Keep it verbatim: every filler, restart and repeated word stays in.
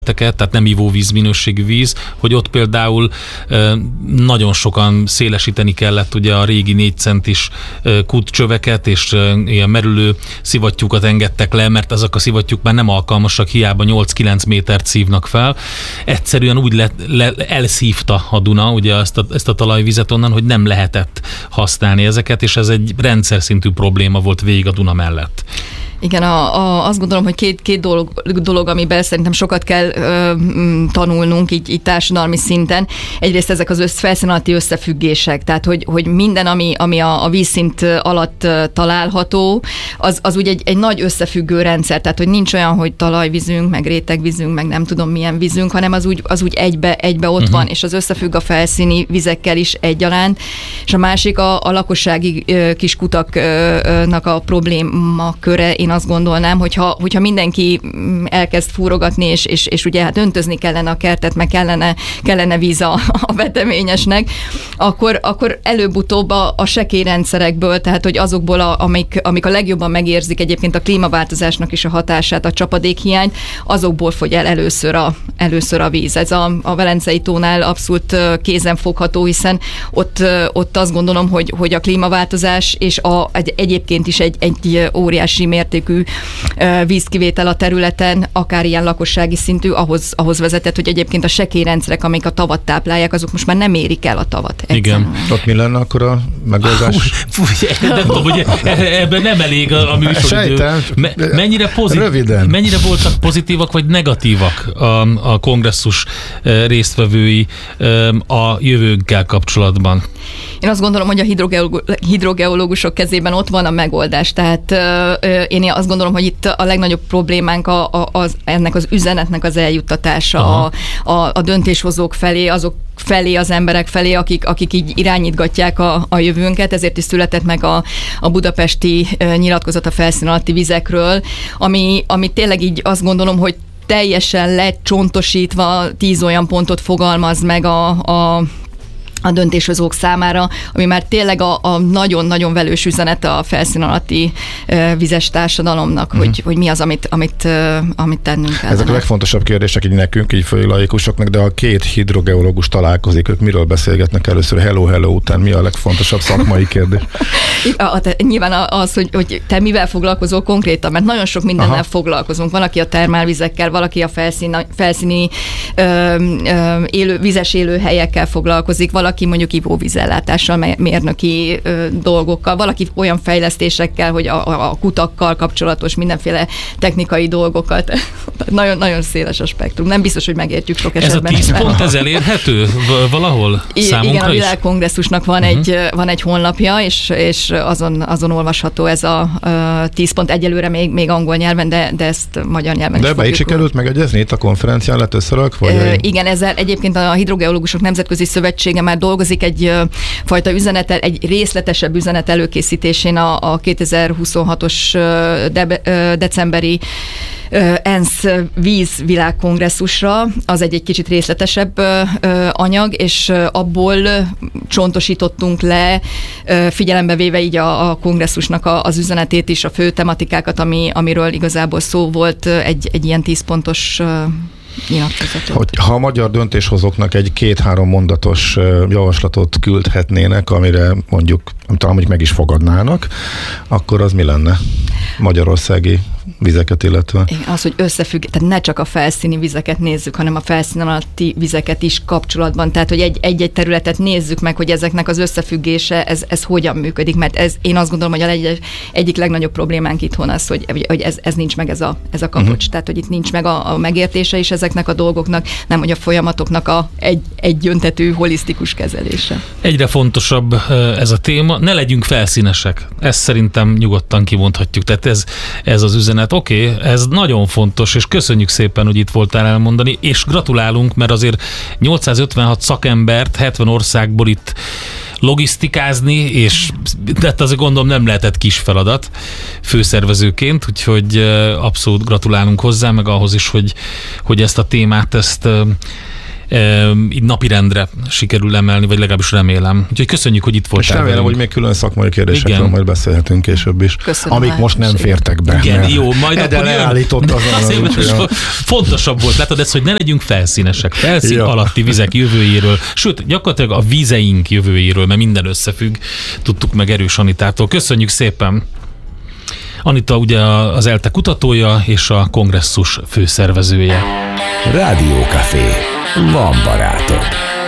tehát nem ivóvíz minőségű víz, hogy ott például nagyon sokan szélesíteni kellett ugye a régi négy centis kútcsöveket, és ilyen merülő szivattyúkat engedtek le, mert ezek a szivattyúk már nem alkalmasak, hiába nyolc-kilenc métert szívnak fel. Egyszerűen úgy le, le, elszívta a Duna ugye ezt a, ezt a talajvizet onnan, hogy nem lehetett használni ezeket, és ez egy rendszer szintű probléma volt végig a Duna mellett. Igen, a, a, azt gondolom, hogy két, két dolog, dolog, amiben szerintem sokat kell ö, tanulnunk így, így társadalmi szinten. Egyrészt ezek az össz, felszín alatti összefüggések, tehát hogy, hogy minden, ami, ami a, a vízszint alatt található, az, az úgy egy, egy nagy összefüggő rendszer, tehát hogy nincs olyan, hogy talajvízünk, meg rétegvízünk, meg nem tudom milyen vízünk, hanem az úgy, az úgy egybe, egybe ott uh-huh. van, és az összefügg a felszíni vizekkel is egyaránt. És a másik a, a lakossági ö, kis kutaknak a probléma köre. Én azt gondolnám, hogyha, hogyha mindenki elkezd fúrogatni, és, és, és ugye hát öntözni kellene a kertet, meg kellene, kellene víz a, a veteményesnek, akkor, akkor előbb-utóbb a, a sekélyrendszerekből, tehát hogy azokból, a, amik, amik a legjobban megérzik egyébként a klímaváltozásnak is a hatását, a csapadékhiányt, azokból fogy el először a, először a víz. Ez a, a Velencei tónál abszolút kézenfogható, hiszen ott, ott azt gondolom, hogy, hogy a klímaváltozás és a, egy, egyébként is egy, egy óriási mértékű vízkivétel a területen, akár ilyen lakossági szintű, ahhoz, ahhoz vezetett, hogy egyébként a sekélyrendszerek, amik a tavat táplálják, azok most már nem érik el a tavat. Egyszerűen. Igen. Ott mi lenne akkor a megoldás? Fú, fú, nem tudom, hogy ebben nem elég a, a műsoridő. Me, mennyire, pozit, mennyire voltak pozitívak vagy negatívak a, a kongresszus résztvevői a jövőnkkel kapcsolatban? Én azt gondolom, hogy a hidrogeológusok kezében ott van a megoldás. Tehát én azt gondolom, hogy itt a legnagyobb problémánk a, a, az, ennek az üzenetnek az eljuttatása a, a, a döntéshozók felé, azok felé, az emberek felé, akik, akik így irányítgatják a, a jövőnket, ezért is született meg a, a budapesti nyilatkozat a felszín alatti vizekről, ami, ami tényleg így azt gondolom, hogy teljesen lecsontosítva tíz olyan pontot fogalmaz meg a, a a döntéshozók számára, ami már tényleg a, a nagyon-nagyon velős üzenet a felszín alatti uh, vizes társadalomnak, uh-huh. hogy, hogy mi az, amit, amit, uh, amit tennünk kell. Ezek a legfontosabb kérdések így nekünk, így főleg laikusoknak, de a két hidrogeológus találkozik, ők miről beszélgetnek először hello-hello után, mi a legfontosabb szakmai kérdés? Nyilván az, hogy, hogy te mivel foglalkozol konkrétan, mert nagyon sok mindennel Aha. foglalkozunk. Valaki a termálvizekkel, valaki a felszín, felszíni ö, ö, élő, vizes élőhelyekkel foglalkozik, valaki valaki mondjuk ivóvízellátással, mérnöki ö, dolgokkal, valaki olyan fejlesztésekkel, hogy a, a, a kutakkal kapcsolatos mindenféle technikai dolgokat. nagyon, nagyon széles a spektrum. Nem biztos, hogy megértjük sok esetben. Ez a tíz pont, ez elérhető valahol I- számunkra Igen, a is? Világkongresszusnak van, uh-huh. egy, van egy honlapja, és, és azon, azon olvasható ez a uh, tíz pont, egyelőre még, még angol nyelven, de, de ezt magyar nyelven de is be is sikerült megegyezni itt a konferencián, lett összerakva? Uh, igen, ezzel egyébként a Hidrogeológusok Nemzetközi Szövetsége már dolgozik egy uh, fajta üzenetel, egy részletesebb üzenet előkészítésén a, a kétezer-huszonhatos uh, de, uh, decemberi uh, ENSZ vízvilágkongresszusra. Az egy, egy kicsit részletesebb uh, uh, anyag, és uh, abból uh, csontosítottunk le, uh, figyelembe véve így a, a kongresszusnak a, az üzenetét is, a fő tematikákat, ami, amiről igazából szó volt, uh, egy, egy ilyen tíz pontos uh, Hogy, ha a magyar döntéshozóknak egy két-három mondatos javaslatot küldhetnének, amire mondjuk, talán mondjuk meg is fogadnának, akkor az mi lenne magyarországi vizeket illetve? Az, hogy összefügg, tehát ne csak a felszíni vizeket nézzük, hanem a felszín alatti vizeket is kapcsolatban. Tehát, hogy egy, egy-egy területet nézzük meg, hogy ezeknek az összefüggése, ez, ez hogyan működik, mert ez, én azt gondolom, hogy a egy, egyik legnagyobb problémánk itthon az, hogy, hogy ez, ez nincs meg ez a, ez a kapocs. Uh-huh. Tehát, hogy itt nincs meg a, a megértése is ezeknek a dolgoknak, nem hogy a folyamatoknak a egy, egyöntetű, holisztikus kezelése. Egyre fontosabb ez a téma, ne legyünk felszínesek. Ezt szerintem nyugodtan kimondhatjuk. Tehát ez, ez az üzenet. Oké, okay, ez nagyon fontos, és köszönjük szépen, hogy itt voltál elmondani, és gratulálunk, mert azért nyolcszázötvenhat szakembert hetven országból itt logisztikázni, és de azért gondolom nem lehetett kis feladat főszervezőként, úgyhogy abszolút gratulálunk hozzá, meg ahhoz is, hogy, hogy ezt a témát, ezt így napirendre sikerül emelni, vagy legalábbis remélem. Úgyhogy köszönjük, hogy itt voltál. És remélem, hogy még külön szakmai kérdésekről igen. majd beszélhetünk később is. Köszönöm, amik most nem fértek be. Igen, jó, majd Ede akkor leállított azon. Fontosabb volt, látod ez, hogy ne legyünk felszínesek. Felszín ja. alatti vizek jövőjéről, sőt, gyakorlatilag a vizeink jövőjéről, mert minden összefügg. Tudtuk meg Erős Anitától. Köszönjük szépen! Anita ugye az ELTE kutatója és a kongresszus főszervezője. Rádiókafé. Van barátod.